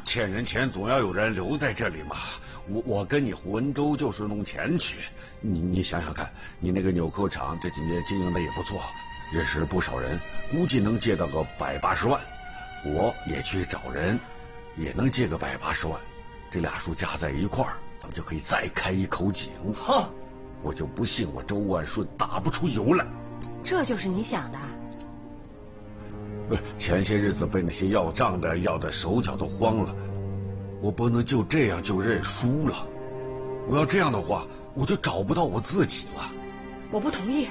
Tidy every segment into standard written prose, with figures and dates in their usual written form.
欠人钱总要有人留在这里嘛。我跟你胡文州就是弄钱去。你想想看，你那个纽扣厂这几年经营的也不错，认识不少人，估计能借到个180万。我也去找人，也能借个180万。这俩数加在一块儿，咱们就可以再开一口井。 哼！ 我就不信我周万顺打不出油来。 这就是你想的？ 前些日子被那些要账的要的手脚都慌了，我不能就这样就认输了。我要这样的话，我就找不到我自己了。 我不同意。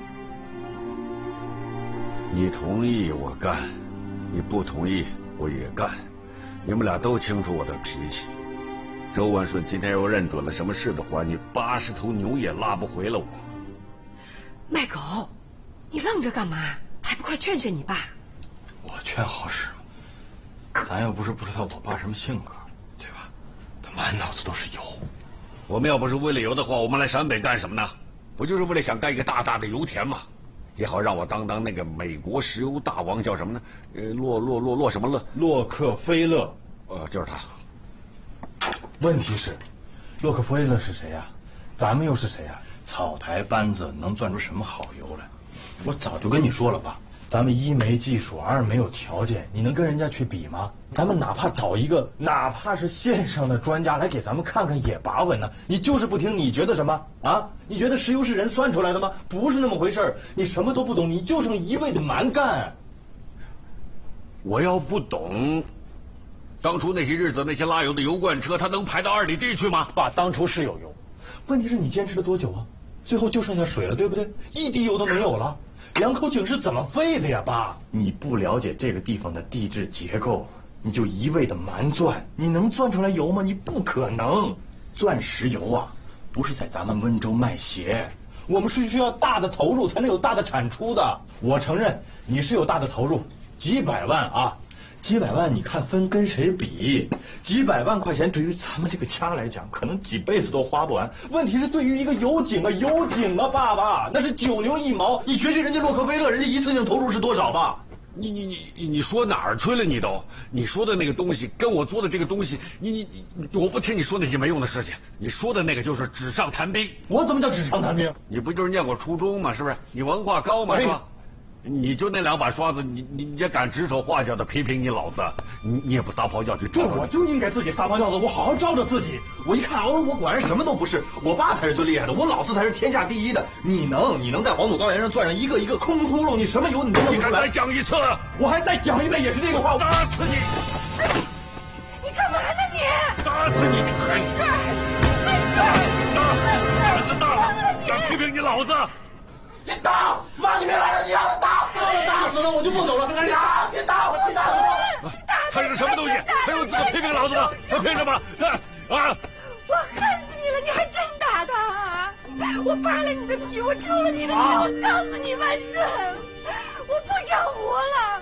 你同意我干，你不同意我也干。你们俩都清楚我的脾气。周万顺今天要认准了什么事的话，你80头牛也拉不回了我。 卖狗，你愣着干嘛？还不快劝劝你爸！ 我劝好使吗？咱又不是不知道我爸什么性格，对吧？他满脑子都是油。 我们要不是为了油的话，我们来陕北干什么呢？不就是为了想盖一个大大的油田吗？也好让我当那个美国石油大王，叫什么呢？洛什么勒？ 洛克菲勒。 就是他。 问题是，洛克菲勒是谁呀？咱们又是谁呀？草台班子能攥出什么好油来？我早就跟你说了吧，咱们一没技术，二没有条件，你能跟人家去比吗？咱们哪怕找一个，哪怕是县上的专家来给咱们看看也把稳呢。你就是不听，你觉得什么啊？你觉得石油是人算出来的吗？不是那么回事儿。你什么都不懂，你就剩一味的蛮干。 我要不懂，当初那些日子那些拉油的油罐车，它能排到2里地去吗？ 爸，当初是有油，问题是你坚持了多久啊？最后就剩下水了，对不对？一滴油都没有了。2口井是怎么废的呀，爸？你不了解这个地方的地质结构，你就一味的蛮钻，你能钻出来油吗？你不可能。钻石油啊，不是在咱们温州卖鞋，我们是需要大的投入才能有大的产出的。我承认你是有大的投入，几百万啊。几百万，你看分跟谁比？几百万块钱对于咱们这个家来讲，可能几辈子都花不完。问题是对于一个油井啊，爸爸，那是9牛1毛。你学学人家洛克菲勒，人家一次性投入是多少吧？ 你说哪儿去了？你说的那个东西跟我做的这个东西，我不听你说那些没用的事情。你说的那个就是纸上谈兵。 我怎么叫纸上谈兵？ 你不就是念过初中吗？是不是？你文化高嘛，是吧？你就那2把刷子，你也敢指手画脚的批评你老子？你也不撒泡尿去？ 对，我就应该自己撒泡尿子，我好好照照自己。我一看，我果然什么都不是，我爸才是最厉害的，我老子才是天下第一的。你能在黄土高原上钻上一个一个空窟窿，你什么油你都弄不出来。 你再讲一次， 我还再讲一遍，也是这个话。我打死你！ 你干嘛呢你？ 打死你！这个海帅！ 胆子大了，敢批评你老子！ 你打！妈，你别拦着，你让他打死了，打死了我就不走了。你打！你打死我！ 他是个什么东西？他有资格批评老子吗？他凭什么？ 我恨死你了！你还真打他啊！我扒了你的皮，我抽了你的皮，我告诉你万顺，我不想活了。